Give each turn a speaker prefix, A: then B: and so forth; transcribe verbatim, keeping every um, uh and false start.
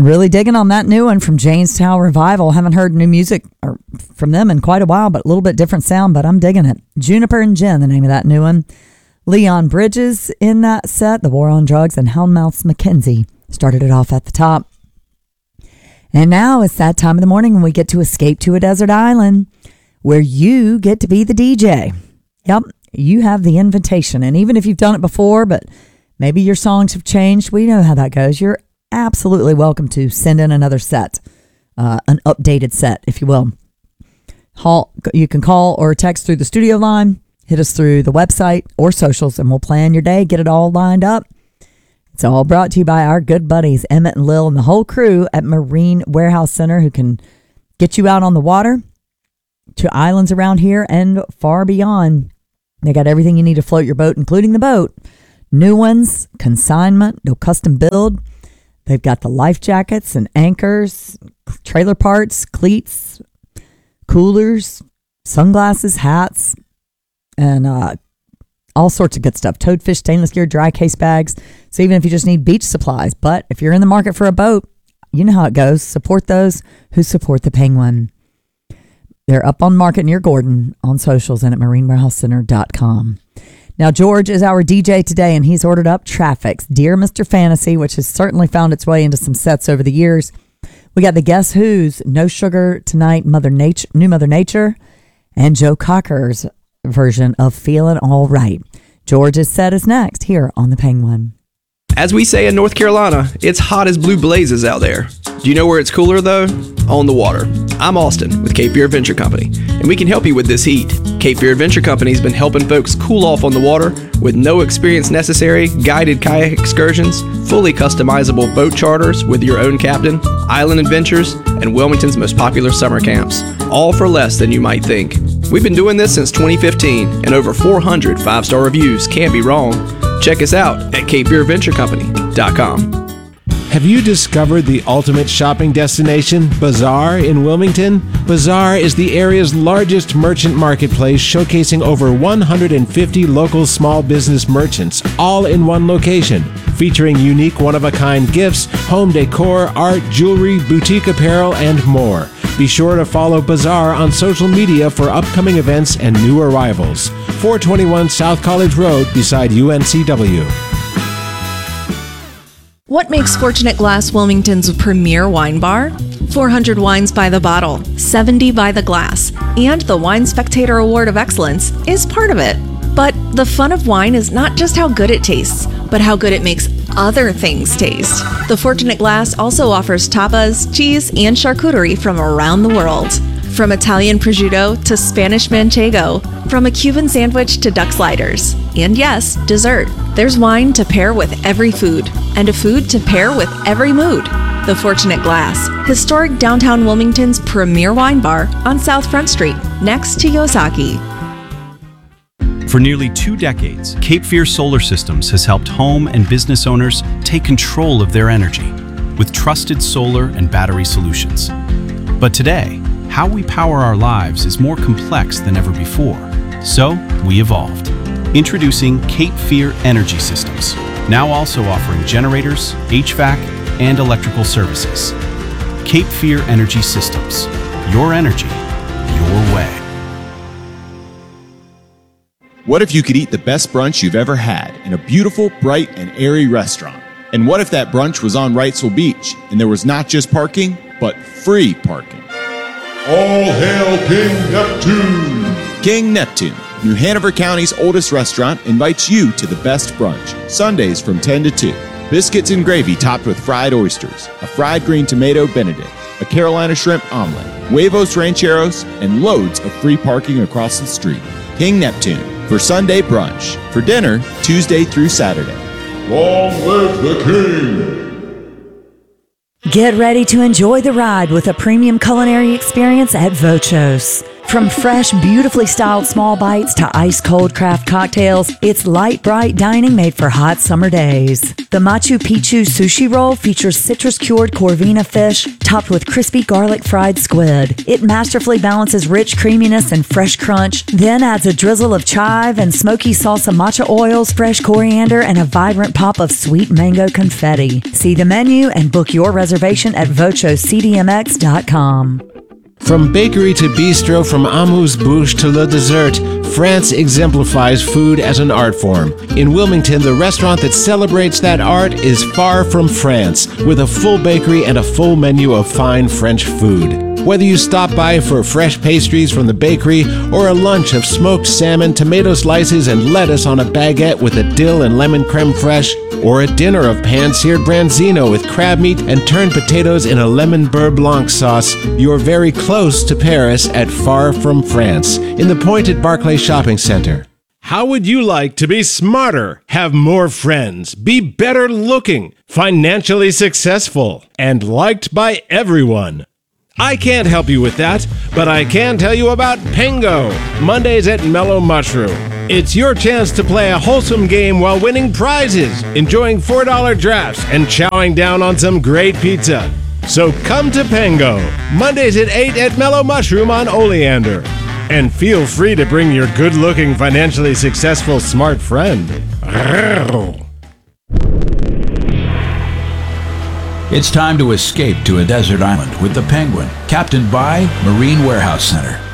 A: Really digging on that new one from Jamestown Revival. Haven't heard new music or from them in quite a while, but a little bit different sound, but I'm digging it. Juniper and Jen, the name of that new one. Leon Bridges in that set, The War on Drugs, and Houndmouth's Mackenzie started it off at the top. And now it's that time of the morning when we get to escape to a desert island where you get to be the D J. Yep, you have the invitation. And even if you've done it before, but maybe your songs have changed, we know how that goes. You're absolutely welcome to send in another set, uh, an updated set, if you will. Call, you can call or text through the studio line, hit us through the website or socials, and we'll plan your day, get it all lined up. It's all brought to you by our good buddies, Emmett and Lil, and the whole crew at Marine Warehouse Center, who can get you out on the water to islands around here and far beyond. They got everything you need to float your boat, including the boat. New ones, consignment, no custom build. They've got the life jackets and anchors, trailer parts, cleats, coolers, sunglasses, hats, and uh, all sorts of good stuff. Toadfish, stainless gear, dry case bags. So even if you just need beach supplies, but if you're in the market for a boat, you know how it goes. Support those who support the Penguin. They're up on market near Gordon on socials and at marine warehouse center dot com. Now, George is our D J today, and he's ordered up Traffic's Dear Mister Fantasy, which has certainly found its way into some sets over the years. We got the Guess Who's No Sugar Tonight, Mother Nature, New Mother Nature, and Joe Cocker's version of Feeling All Right. George's set is next here on the Penguin.
B: As we say in North Carolina, it's hot as blue blazes out there. Do you know where it's cooler, though? On the water. I'm Austin with Cape Fear Adventure Company, and we can help you with this heat. Cape Fear Adventure Company has been helping folks cool off on the water with no experience necessary, guided kayak excursions, fully customizable boat charters with your own captain, island adventures, and Wilmington's most popular summer camps, all for less than you might think. We've been doing this since twenty fifteen, and over four hundred five-star reviews can't be wrong. Check us out at cape fear adventure company dot com.
C: Have you discovered the ultimate shopping destination, Bazaar in Wilmington? Bazaar is the area's largest merchant marketplace, showcasing over one hundred fifty local small business merchants, all in one location, featuring unique one-of-a-kind gifts, home decor, art, jewelry, boutique apparel, and more. Be sure to follow Bazaar on social media for upcoming events and new arrivals. four twenty-one South College Road beside U N C W.
D: What makes Fortunate Glass Wilmington's premier wine bar? four hundred wines by the bottle, seventy by the glass, and the Wine Spectator Award of Excellence is part of it. But the fun of wine is not just how good it tastes, but how good it makes other things taste. The Fortunate Glass also offers tapas, cheese, and charcuterie from around the world. From Italian prosciutto to Spanish manchego, from a Cuban sandwich to duck sliders. And yes, dessert. There's wine to pair with every food, and a food to pair with every mood. The Fortunate Glass, historic downtown Wilmington's premier wine bar on South Front Street, next to Yosaki.
E: For nearly two decades, Cape Fear Solar Systems has helped home and business owners take control of their energy with trusted solar and battery solutions. But today, how we power our lives is more complex than ever before. So, we evolved. Introducing Cape Fear Energy Systems, now also offering generators, H V A C, and electrical services. Cape Fear Energy Systems. Your energy, your way.
F: What if you could eat the best brunch you've ever had in a beautiful, bright, and airy restaurant? And what if that brunch was on Wrightsville Beach and there was not just parking, but free parking?
G: All hail King Neptune!
F: King Neptune, New Hanover County's oldest restaurant, invites you to the best brunch, Sundays from ten to two. Biscuits and gravy topped with fried oysters, a fried green tomato Benedict, a Carolina shrimp omelet, huevos rancheros, and loads of free parking across the street. King Neptune, for Sunday brunch. For dinner, Tuesday through Saturday.
G: Long live the King!
A: Get ready to enjoy the ride with a premium culinary experience at Vochos. From fresh, beautifully styled small bites to ice-cold craft cocktails, it's light, bright dining made for hot summer days. The Machu Picchu sushi roll features citrus-cured Corvina fish topped with crispy garlic fried squid. It masterfully balances rich creaminess and fresh crunch, then adds a drizzle of chive and smoky salsa matcha oils, fresh coriander, and a vibrant pop of sweet mango confetti. See the menu and book your reservation at vocho c d m x dot com.
C: From bakery to bistro, from amuse-bouche to le dessert, France exemplifies food as an art form. In Wilmington, the restaurant that celebrates that art is Far From France, with a full bakery and a full menu of fine French food. Whether you stop by for fresh pastries from the bakery or a lunch of smoked salmon, tomato slices, and lettuce on a baguette with a dill and lemon creme fraiche, or a dinner of pan-seared branzino with crab meat and turned potatoes in a lemon beurre blanc sauce, you're very close to Paris at Far From France, in the Pointe at Barclay Shopping Center.
H: How would you like to be smarter, have more friends, be better looking, financially successful, and liked by everyone? I can't help you with that, but I can tell you about Pango, Mondays at Mellow Mushroom. It's your chance to play a wholesome game while winning prizes, enjoying four dollar drafts, and chowing down on some great pizza. So come to Pango, Mondays at eight at Mellow Mushroom on Oleander. And feel free to bring your good-looking, financially successful, smart friend.
I: It's time to escape to a desert island with the Penguin, captained by Marine Warehouse Center.